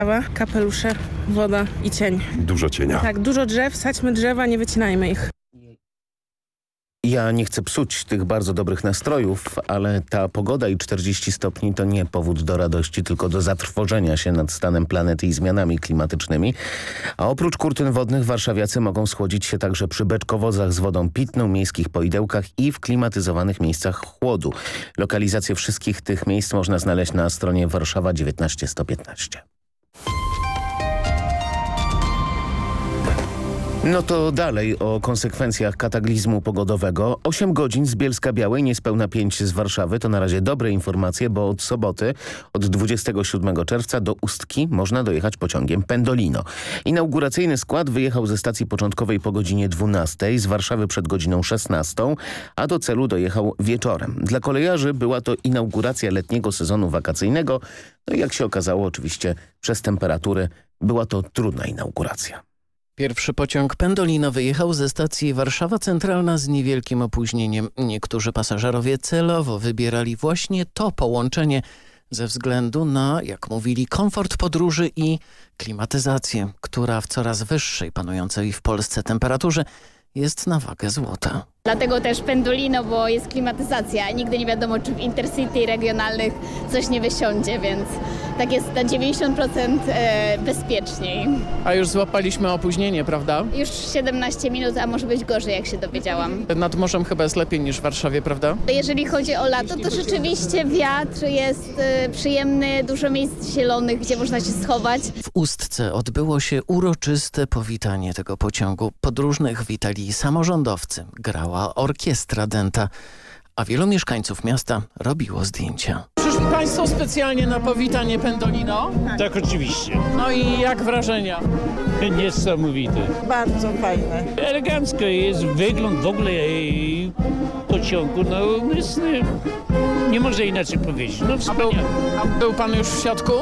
Kapelusze, woda i cień. Dużo cienia. Tak, dużo drzew, sadźmy drzewa, nie wycinajmy ich. Ja nie chcę psuć tych bardzo dobrych nastrojów, ale ta pogoda i 40 stopni to nie powód do radości, tylko do zatrwożenia się nad stanem planety i zmianami klimatycznymi. A oprócz kurtyn wodnych warszawiacy mogą schłodzić się także przy beczkowozach z wodą pitną, miejskich poidełkach i w klimatyzowanych miejscach chłodu. Lokalizację wszystkich tych miejsc można znaleźć na stronie Warszawa 19115. No to dalej o konsekwencjach kataklizmu pogodowego. 8 godzin z Bielska-Białej, niespełna 5 z Warszawy. To na razie dobre informacje, bo od soboty, od 27 czerwca do Ustki można dojechać pociągiem Pendolino. Inauguracyjny skład wyjechał ze stacji początkowej po godzinie 12, z Warszawy przed godziną 16, a do celu dojechał wieczorem. Dla kolejarzy była to inauguracja letniego sezonu wakacyjnego. No i jak się okazało, oczywiście przez temperatury była to trudna inauguracja. Pierwszy pociąg Pendolino wyjechał ze stacji Warszawa Centralna z niewielkim opóźnieniem. Niektórzy pasażerowie celowo wybierali właśnie to połączenie ze względu na, jak mówili, komfort podróży i klimatyzację, która w coraz wyższej panującej w Polsce temperaturze jest na wagę złota. Dlatego też Pendolino, bo jest klimatyzacja. Nigdy nie wiadomo, czy w Intercity regionalnych coś nie wysiądzie, więc tak jest na 90% bezpieczniej. A już złapaliśmy opóźnienie, prawda? Już 17 minut, a może być gorzej, jak się dowiedziałam. Nad morzem chyba jest lepiej niż w Warszawie, prawda? Jeżeli chodzi o lato, to rzeczywiście wiatr jest przyjemny, dużo miejsc zielonych, gdzie można się schować. W Ustce odbyło się uroczyste powitanie tego pociągu. Podróżnych witali samorządowcy, grała orkiestra dęta, a wielu mieszkańców miasta robiło zdjęcia. Przyszli Państwo specjalnie na powitanie Pendolino? Tak, oczywiście. No i jak wrażenia? Niesamowite. Bardzo fajne. Elegancko jest wygląd w ogóle pociągu. No jest, nie można inaczej powiedzieć. No wspaniale. A był Pan już w środku?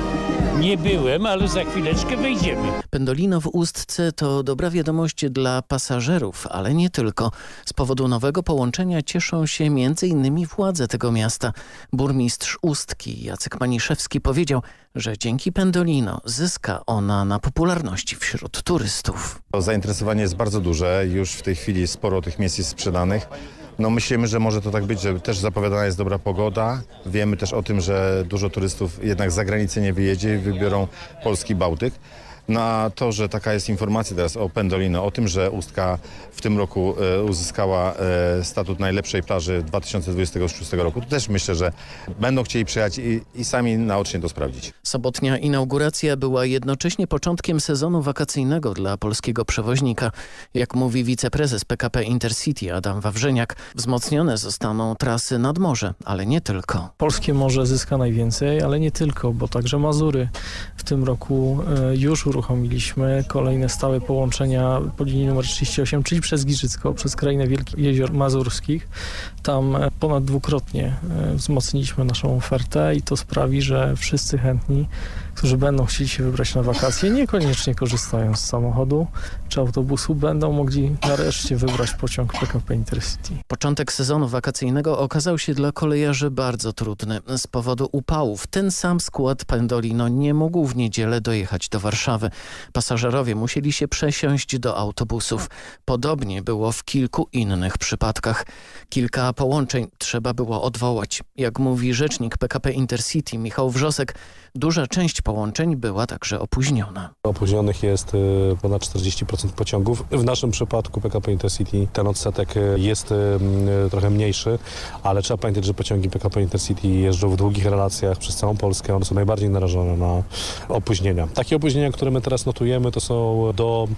Nie byłem, ale za chwileczkę wejdziemy. Pendolino w Ustce to dobra wiadomość dla pasażerów, ale nie tylko. Z powodu nowego połączenia cieszą się m.in. władze tego miasta. Burmistrz Ustki Jacek Maniszewski powiedział, że dzięki Pendolino zyska ona na popularności wśród turystów. Zainteresowanie jest bardzo duże. Już w tej chwili sporo tych miejsc jest sprzedanych. No myślimy, że może to tak być, że też zapowiadana jest dobra pogoda. Wiemy też o tym, że dużo turystów jednak z zagranicy nie wyjedzie i wybiorą polski Bałtyk. No a to, że taka jest informacja teraz o Pendolino, o tym, że Ustka w tym roku uzyskała statut najlepszej plaży 2026 roku, to też myślę, że będą chcieli przyjechać i sami naocznie to sprawdzić. Sobotnia inauguracja była jednocześnie początkiem sezonu wakacyjnego dla polskiego przewoźnika. Jak mówi wiceprezes PKP Intercity Adam Wawrzyniak, wzmocnione zostaną trasy nad morze, ale nie tylko. Polskie morze zyska najwięcej, ale nie tylko, bo także Mazury. W tym roku już uruchomiliśmy kolejne stałe połączenia po linii numer 38, czyli przez Giżycko, przez krainę Wielkich Jezior Mazurskich. Tam ponad dwukrotnie wzmocniliśmy naszą ofertę i to sprawi, że wszyscy chętni, którzy będą chcieli się wybrać na wakacje, niekoniecznie korzystając z samochodu czy autobusu, będą mogli nareszcie wybrać pociąg PKP Intercity. Początek sezonu wakacyjnego okazał się dla kolejarzy bardzo trudny. Z powodu upałów ten sam skład Pendolino nie mógł w niedzielę dojechać do Warszawy. Pasażerowie musieli się przesiąść do autobusów. Podobnie było w kilku innych przypadkach. Kilka połączeń trzeba było odwołać. Jak mówi rzecznik PKP Intercity Michał Wrzosek, duża część połączeń była także opóźniona. Opóźnionych jest ponad 40% pociągów. W naszym przypadku PKP Intercity ten odsetek jest trochę mniejszy, ale trzeba pamiętać, że pociągi PKP Intercity jeżdżą w długich relacjach przez całą Polskę. One są najbardziej narażone na opóźnienia. Takie opóźnienia, które my teraz notujemy, to są do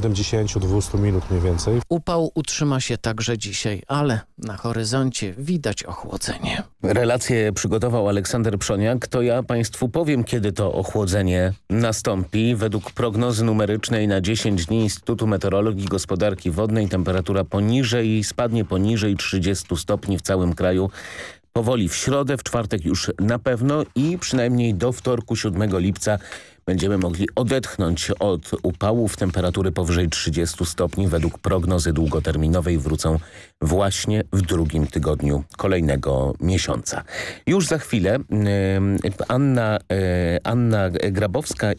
170-200 minut mniej więcej. Upał utrzyma się także dzisiaj, ale na horyzoncie widać ochłodzenie. Relację przygotował Aleksander Przoniak. To ja Państwu powiem, kiedy to ochłodzenie nastąpi. Według prognozy numerycznej na 10 dni Instytutu Meteorologii i Gospodarki Wodnej temperatura spadnie poniżej 30 stopni w całym kraju. powoli w środę, w czwartek już na pewno i przynajmniej do wtorku 7 lipca będziemy mogli odetchnąć od upałów. Temperatury powyżej 30 stopni według prognozy długoterminowej wrócą właśnie w drugim tygodniu kolejnego miesiąca. Już za chwilę Anna Grabowska